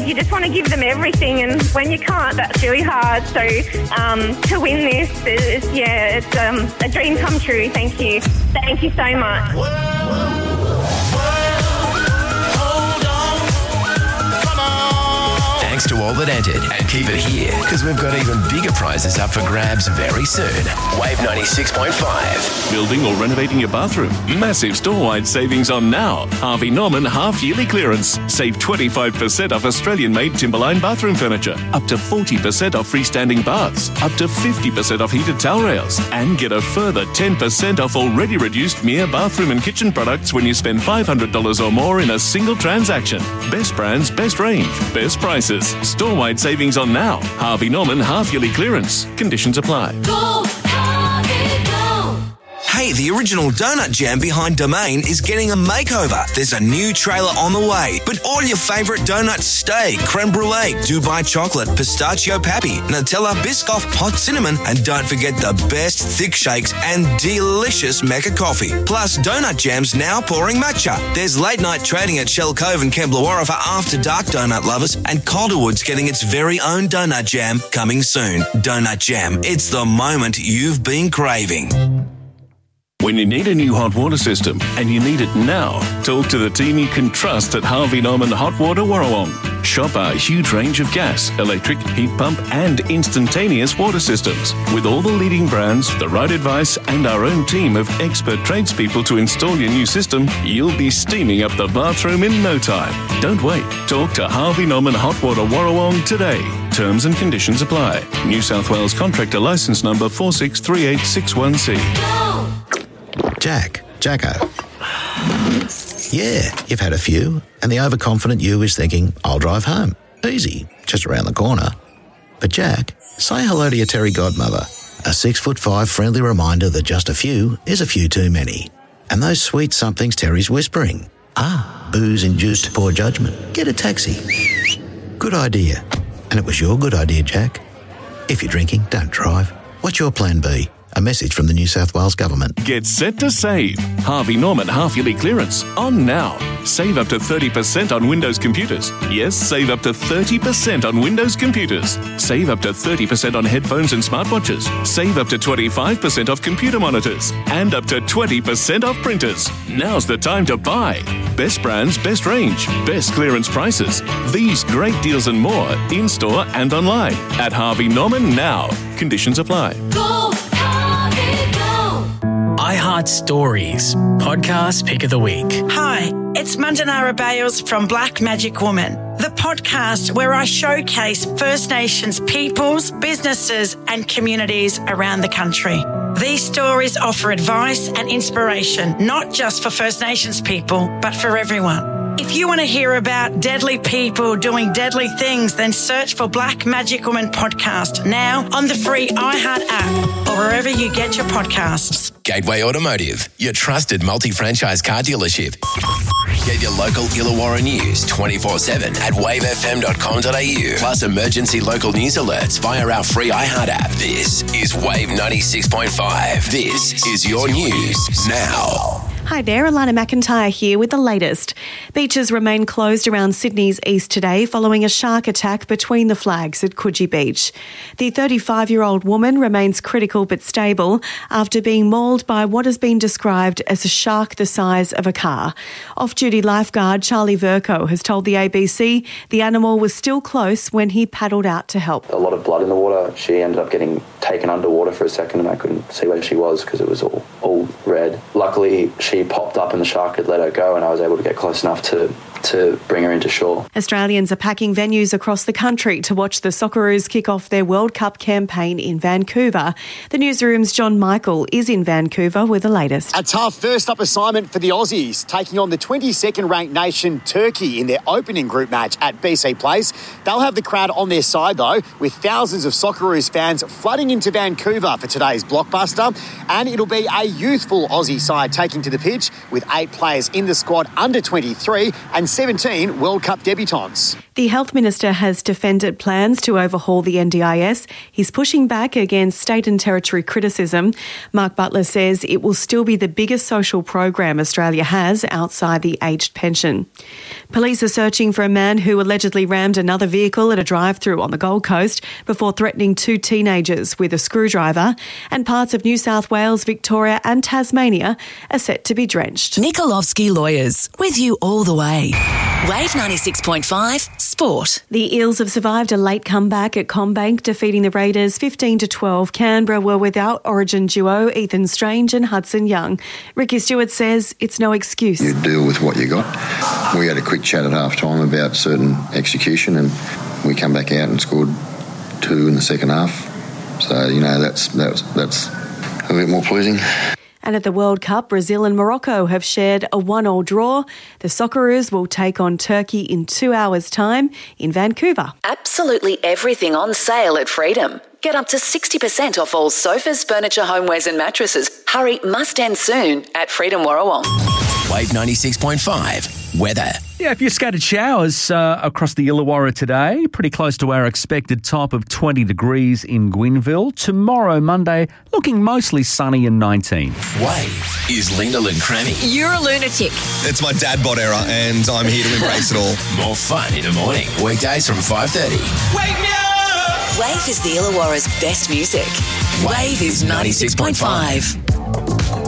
you just want to give them everything, and when you can't, that's really hard. So to win this is, it's a dream come true. Thank you. Thank you so much. Thanks to all that entered, and keep it here because we've got even bigger prizes up for grabs very soon. Wave 96.5. Building or renovating your bathroom? Massive store-wide savings on now. Harvey Norman half-yearly clearance. Save 25% off Australian-made Timberline bathroom furniture. Up to 40% off freestanding baths. Up to 50% off heated towel rails. And get a further 10% off already reduced Mere bathroom and kitchen products when you spend $500 or more in a single transaction. Best brands, best range, best prices. Store-wide savings on now. Harvey Norman half-yearly clearance. Conditions apply. Go, Harvey, go! Hey, the original donut jam behind Domain is getting a makeover. There's a new trailer on the way, but all your favourite donuts stay. Creme brulee, Dubai chocolate, pistachio pappy, Nutella, Biscoff, hot cinnamon, and don't forget the best thick shakes and delicious Mecca coffee. Plus, donut jams now pouring matcha. There's late night trading at Shell Cove and Kemblawarra for after dark donut lovers, and Calderwood's getting its very own donut jam coming soon. Donut jam, it's the moment you've been craving. When you need a new hot water system and you need it now, talk to the team you can trust at Harvey Norman Hot Water Warrawong. Shop our huge range of gas, electric, heat pump and instantaneous water systems. With all the leading brands, the right advice and our own team of expert tradespeople to install your new system, you'll be steaming up the bathroom in no time. Don't wait. Talk to Harvey Norman Hot Water Warrawong today. Terms and conditions apply. New South Wales Contractor Licence Number 463861C. Jacko. Yeah, you've had a few, and the overconfident you is thinking, I'll drive home. Easy, just around the corner. But Jack, say hello to your Terry godmother. A 6'5" friendly reminder that just a few is a few too many. And those sweet somethings Terry's whispering. Booze-induced poor judgment. Get a taxi. Good idea. And it was your good idea, Jack. If you're drinking, don't drive. What's your plan B? A message from the New South Wales Government. Get set to save. Harvey Norman half-yearly clearance on now. Save up to 30% on Windows computers. Yes, save up to 30% on Windows computers. Save up to 30% on headphones and smartwatches. Save up to 25% off computer monitors. And up to 20% off printers. Now's the time to buy. Best brands, best range, best clearance prices. These great deals and more in-store and online. At Harvey Norman now. Conditions apply. Go, Harvey, go! iHeart Stories, podcast pick of the week. Hi, it's Mandanara Bales from Black Magic Woman, the podcast where I showcase First Nations peoples, businesses and communities around the country. These stories offer advice and inspiration, not just for First Nations people, but for everyone. If you want to hear about deadly people doing deadly things, then search for Black Magic Woman Podcast now on the free iHeart app or wherever you get your podcasts. Gateway Automotive, your trusted multi-franchise car dealership. Get your local Illawarra news 24/7 at wavefm.com.au. Plus emergency local news alerts via our free iHeart app. This is Wave 96.5. This is your news now. Hi there, Alana McIntyre here with the latest. Beaches remain closed around Sydney's east today following a shark attack between the flags at Coogee Beach. The 35-year-old woman remains critical but stable after being mauled by what has been described as a shark the size of a car. Off-duty lifeguard Charlie Verco has told the ABC the animal was still close when he paddled out to help. A lot of blood in the water. She ended up getting taken underwater for a second and I couldn't see where she was because it was all red. Luckily, she popped up and the shark had let her go and I was able to get close enough to bring her into shore. Australians are packing venues across the country to watch the Socceroos kick off their World Cup campaign in Vancouver. The newsroom's John Michael is in Vancouver with the latest. A tough first-up assignment for the Aussies, taking on the 22nd ranked nation Turkey in their opening group match at BC Place. They'll have the crowd on their side, though, with thousands of Socceroos fans flooding into Vancouver for today's blockbuster. And it'll be a youthful Aussie side taking to the pitch with 8 players in the squad under 23 and 17 World Cup debutants. The Health Minister has defended plans to overhaul the NDIS. He's pushing back against state and territory criticism. Mark Butler says it will still be the biggest social program Australia has outside the aged pension. Police are searching for a man who allegedly rammed another vehicle at a drive-through on the Gold Coast before threatening 2 teenagers with a screwdriver, and parts of New South Wales, Victoria and Tasmania are set to be drenched. Nikolovsky Lawyers, with you all the way. Wave 96.5 Sport. The Eels have survived a late comeback at CommBank, defeating the Raiders 15-12. Canberra were without Origin duo Ethan Strange and Hudson Young. Ricky Stewart says it's no excuse. You deal with what you got. We had a quick chat at half-time about certain execution, and we come back out and scored 2 in the second half. So, that's a bit more pleasing. And at the World Cup, Brazil and Morocco have shared a 1-1 draw. The Socceroos will take on Turkey in 2 hours' time in Vancouver. Absolutely everything on sale at Freedom. Get up to 60% off all sofas, furniture, homewares and mattresses. Hurry, must end soon at Freedom Warrawong. Wave 96.5 weather. Yeah, a few scattered showers across the Illawarra today, pretty close to our expected top of 20 degrees in Gwynville. Tomorrow, Monday, looking mostly sunny and 19. Wave is Lyndall and Cranny. You're a lunatic. It's my dad bod era, and I'm here to embrace it all. More fun in the morning, weekdays from 5:30. Wake me up! Wave is the Illawarra's best music. Wave is 96.5.